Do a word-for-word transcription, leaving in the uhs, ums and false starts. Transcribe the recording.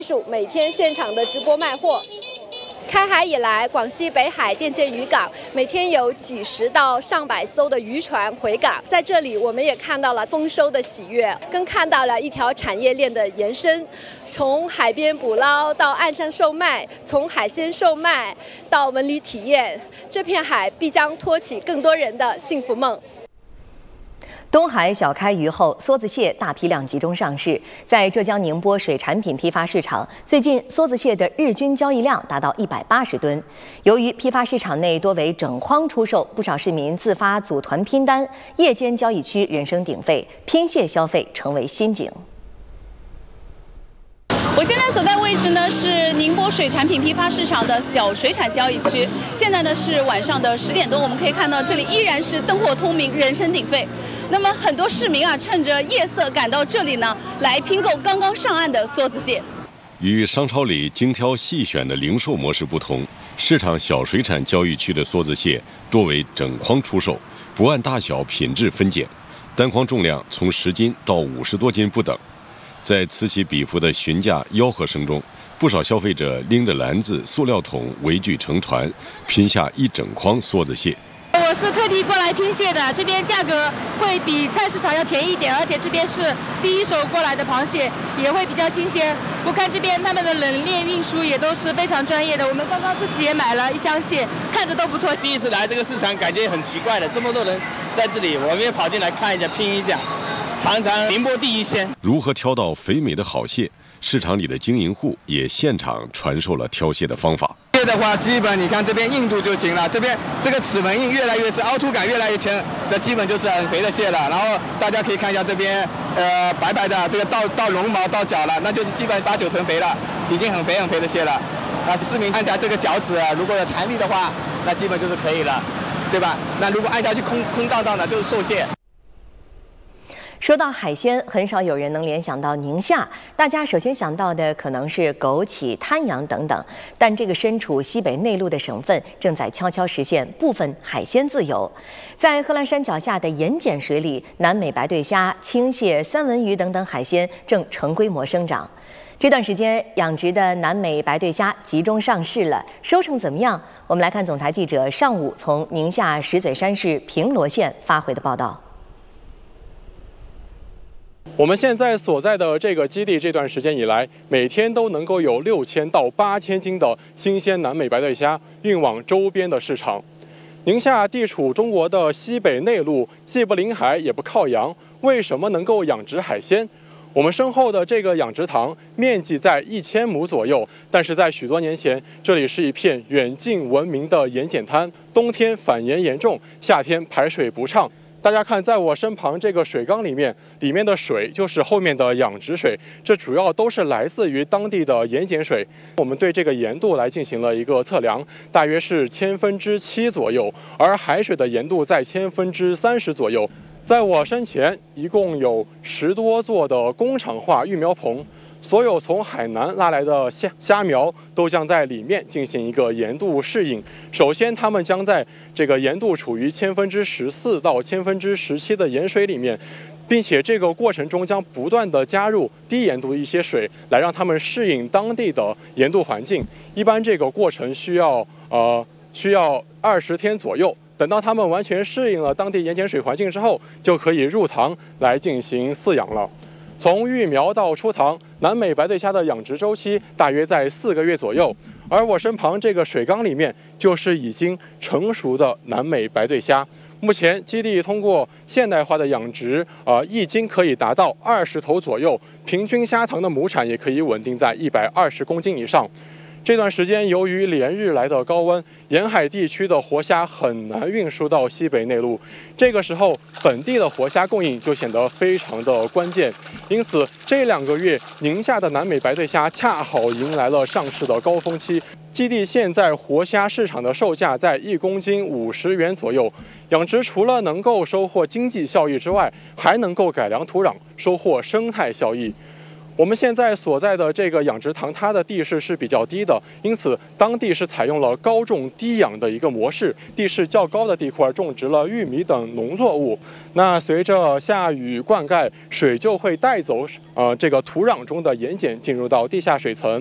属每天现场的直播卖货。开海以来，广西北海甸县渔港每天有几十到上百艘的渔船回港，在这里我们也看到了丰收的喜悦，更看到了一条产业链的延伸，从海边捕捞到岸上售卖，从海鲜售卖到文旅体验，这片海必将托起更多人的幸福梦。 东海小开渔后，梭子蟹大批量集中上市。在浙江宁波水产品批发市场，最近梭子蟹的日均交易量达到一百八十吨。由于批发市场内多为整筐出售，不少市民自发组团拼单，夜间交易区人声鼎沸，拼蟹消费成为新景。 我现在所在位置呢是宁波水产品批发市场的小水产交易区，现在呢是晚上的十点多，我们可以看到这里依然是灯火通明，人声鼎沸。那么很多市民啊，趁着夜色赶到这里呢，来拼购刚刚上岸的梭子蟹。 与商超里精挑细选的零售模式不同，市场小水产交易区的梭子蟹多为整筐出售，不按大小品质分拣，单筐重量从十斤到五十多斤不等。在此起彼伏的询价吆喝声中，不少消费者拎着篮子、塑料桶围聚成团，拼下一整筐梭子蟹。 我是特地过来拼蟹的，这边价格会比菜市场要便宜一点，而且这边是第一手过来的螃蟹，也会比较新鲜。我看这边他们的冷链运输也都是非常专业的，我们刚刚自己也买了一箱蟹，看着都不错。 第一次来这个市场，感觉很奇怪的，这么多人在这里，我们也跑进来看一下，拼一下，尝尝宁波第一鲜。 如何挑到肥美的好蟹？市场里的经营户也现场传授了挑蟹的方法。 蟹的话，基本你看这边硬度就行了，这边这个齿纹印越来越深，凹凸感越来越强，那基本就是很肥的蟹了。然后大家可以看一下这边，呃，白白的这个到到绒毛到脚了，那就是基本八九成肥了，已经很肥很肥的蟹了。那市民按下这个脚趾，如果有弹力的话，那基本就是可以了，对吧？那如果按下去空空荡荡的，就是瘦蟹。 说到海鲜，很少有人能联想到宁夏，大家首先想到的可能是枸杞、滩羊等等。但这个身处西北内陆的省份，正在悄悄实现部分海鲜自由。在贺兰山脚下的盐碱水里，南美白对虾、青蟹、三文鱼等等海鲜正成规模生长。这段时间养殖的南美白对虾集中上市了，收成怎么样？我们来看总台记者上午从宁夏石嘴山市平罗县发回的报道。 我们现在所在的这个基地，这段时间以来，每天都能够有六千到八千斤的新鲜南美白对虾运往周边的市场。宁夏地处中国的西北内陆，既不临海也不靠洋，为什么能够养殖海鲜？我们身后的这个养殖塘面积在一千亩左右，但是在许多年前，这里是一片远近闻名的盐碱滩，冬天反盐严重，夏天排水不畅。大家看，在我身旁这个水缸里面，里面的水就是后面的养殖水，这主要都是来自于当地的盐碱水。我们对这个盐度来进行了一个测量，大约是千分之七左右，而海水的盐度在千分之三十左右。在我身前，一共有十多座的工厂化育苗棚。所有从海南拉来的虾虾苗都将在里面进行一个盐度适应。首先，它们将在这个盐度处于千分之十四到千分之十七的盐水里面，并且这个过程中将不断的加入低盐度的一些水，来让它们适应当地的盐度环境。一般这个过程需要呃需要二十天左右。等到它们完全适应了当地盐碱水环境之后，就可以入塘来进行饲养了。从育苗到出塘，南美白对虾的养殖周期大约在四个月左右。而我身旁这个水缸里面，就是已经成熟的南美白对虾。目前基地通过现代化的养殖，呃，一斤可以达到二十头左右，平均虾塘的亩产也可以稳定在一百二十公斤以上。这段时间，由于连日来的高温，沿海地区的活虾很难运输到西北内陆。这个时候，本地的活虾供应就显得非常的关键。因此，这两个月，宁夏的南美白对虾恰好迎来了上市的高峰期。基地现在活虾市场的售价在一公斤五十元左右。养殖除了能够收获经济效益之外，还能够改良土壤，收获生态效益。 我们现在所在的这个养殖塘，它的地势是比较低的，因此当地是采用了高种低养的一个模式，地势较高的地块种植了玉米等农作物。那随着下雨灌溉，水就会带走呃这个土壤中的盐碱，进入到地下水层。